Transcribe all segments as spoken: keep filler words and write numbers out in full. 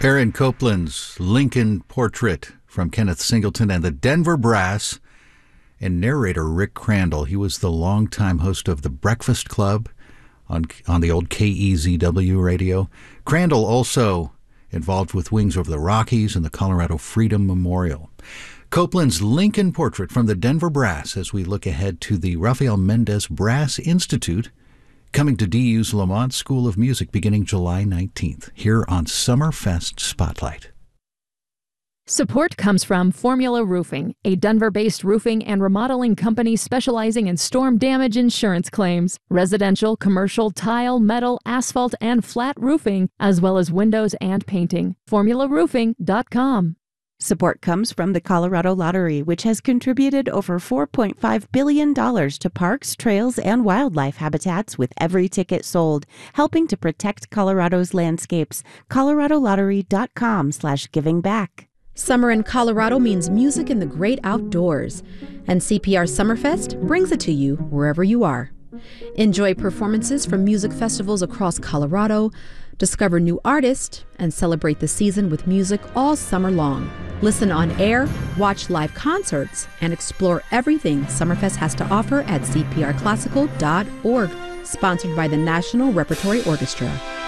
Aaron Copland's Lincoln Portrait from Kenneth Singleton and the Denver Brass, and narrator Rick Crandall. He was the longtime host of The Breakfast Club on on the old K E Z W radio. Crandall also involved with Wings Over the Rockies and the Colorado Freedom Memorial. Copland's Lincoln Portrait from the Denver Brass as we look ahead to the Rafael Mendez Brass Institute coming to D U's Lamont School of Music beginning July nineteenth here on Summerfest Spotlight. Support comes from Formula Roofing, a Denver-based roofing and remodeling company specializing in storm damage insurance claims, residential, commercial, tile, metal, asphalt, and flat roofing, as well as windows and painting. formula roofing dot com. Support comes from the Colorado Lottery, which has contributed over four point five billion dollars to parks, trails, and wildlife habitats with every ticket sold, helping to protect Colorado's landscapes. colorado lottery dot com slash giving back. Summer in Colorado means music in the great outdoors, and C P R Summerfest brings it to you wherever you are. Enjoy performances from music festivals across Colorado, discover new artists, and celebrate the season with music all summer long. Listen on air, watch live concerts, and explore everything Summerfest has to offer at c p r classical dot org, sponsored by the National Repertory Orchestra.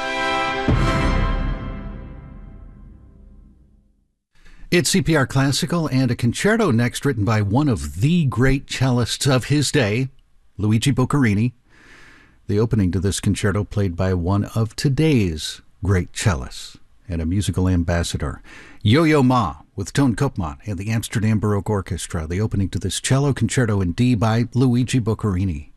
It's C P R Classical and a concerto next written by one of the great cellists of his day, Luigi Boccherini. The opening to this concerto played by one of today's great cellists and a musical ambassador, Yo-Yo Ma, with Toon Koopman and the Amsterdam Baroque Orchestra. The opening to this cello concerto in D by Luigi Boccherini.